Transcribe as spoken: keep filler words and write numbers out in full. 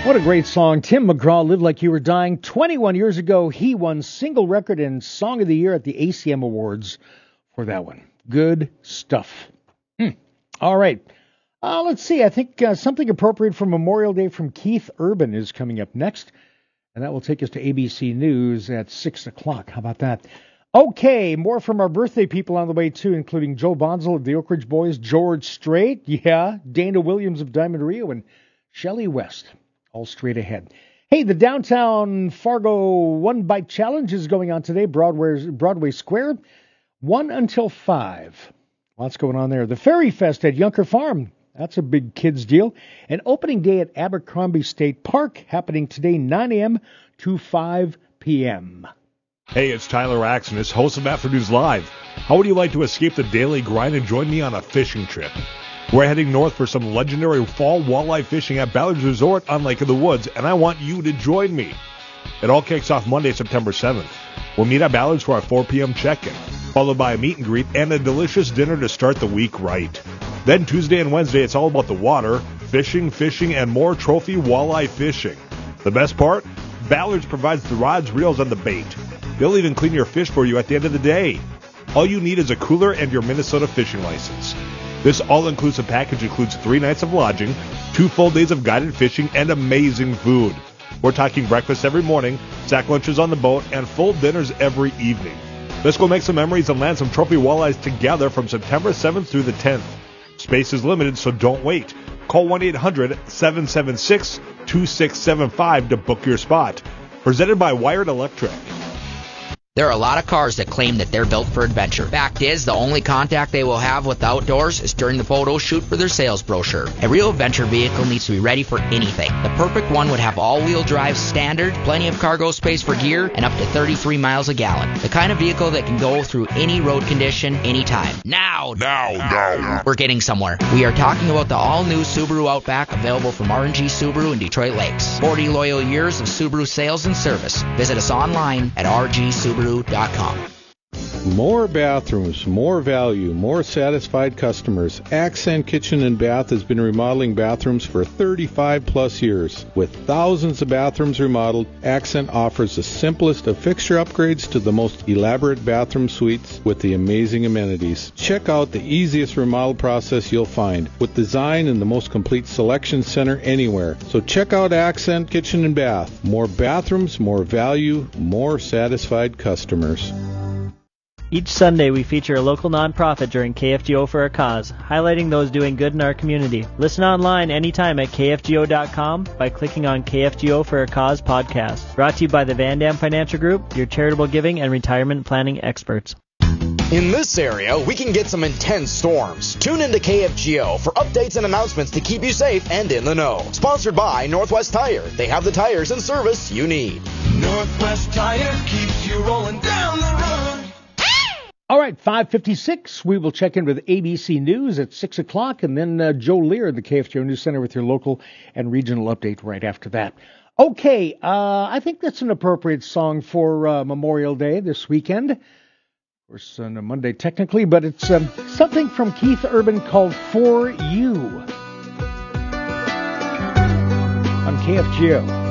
What a great song. Tim McGraw, Live Like You Were Dying. twenty-one years ago, he won Single Record and Song of the Year at the A C M Awards for that one. Good stuff. Hmm. All right. Uh, let's see. I think uh, something appropriate for Memorial Day from Keith Urban is coming up next. And that will take us to A B C News at six o'clock. How about that? Okay, more from our birthday people on the way, too, including Joe Bonzel of the Oak Ridge Boys, George Strait, yeah, Dana Williams of Diamond Rio, and Shelley West. All straight ahead. Hey, the Downtown Fargo One Bite Challenge is going on today, Broadway, Broadway Square, one until five. Lots going on there. The Fairy Fest at Yunker Farm, that's a big kids deal. And opening day at Abercrombie State Park, happening today, nine a.m. to five p.m. Hey, it's Tyler Axonis, host of Afternoons Live. How would you like to escape the daily grind and join me on a fishing trip? We're heading north for some legendary fall walleye fishing at Ballard's Resort on Lake of the Woods, and I want you to join me. It all kicks off Monday, September seventh. We'll meet at Ballard's for our four p.m. check-in, followed by a meet and greet and a delicious dinner to start the week right. Then Tuesday and Wednesday, it's all about the water, fishing, fishing, and more trophy walleye fishing. The best part? Ballard's provides the rods, reels, and the bait. They'll even clean your fish for you at the end of the day. All you need is a cooler and your Minnesota fishing license. This all-inclusive package includes three nights of lodging, two full days of guided fishing, and amazing food. We're talking breakfast every morning, sack lunches on the boat, and full dinners every evening. Let's go make some memories and land some trophy walleyes together from September seventh through the tenth. Space is limited, so don't wait. Call one eight hundred seven seven six two six seven five to book your spot. Presented by Wired Electric. There are a lot of cars that claim that they're built for adventure. Fact is, the only contact they will have with the outdoors is during the photo shoot for their sales brochure. A real adventure vehicle needs to be ready for anything. The perfect one would have all-wheel drive standard, plenty of cargo space for gear, and up to thirty-three miles a gallon. The kind of vehicle that can go through any road condition, anytime. Now! Now! Now! We're getting somewhere. We are talking about the all-new Subaru Outback, available from R and G Subaru in Detroit Lakes. forty loyal years of Subaru sales and service. Visit us online at r g subaru dot com. More bathrooms, more value, more satisfied customers. Accent Kitchen and Bath has been remodeling bathrooms for thirty-five plus years. With thousands of bathrooms remodeled, Accent offers the simplest of fixture upgrades to the most elaborate bathroom suites with the amazing amenities. Check out the easiest remodel process you'll find, with design and the most complete selection center anywhere. So check out Accent Kitchen and Bath. More bathrooms, more value, more satisfied customers. Each Sunday, we feature a local nonprofit during K F G O for a Cause, highlighting those doing good in our community. Listen online anytime at k f g o dot com by clicking on K F G O for a Cause podcast. Brought to you by the Van Dam Financial Group, your charitable giving and retirement planning experts. In this area, we can get some intense storms. Tune into K F G O for updates and announcements to keep you safe and in the know. Sponsored by Northwest Tire. They have the tires and service you need. Northwest Tire keeps you rolling down the road. All right, five fifty-six. We will check in with A B C News at six o'clock, and then uh, Joe Lear at the K F G O News Center with your local and regional update right after that. Okay, uh, I think that's an appropriate song for uh, Memorial Day this weekend. Of course, on a Monday technically, but it's um, something from Keith Urban called For You on K F G O.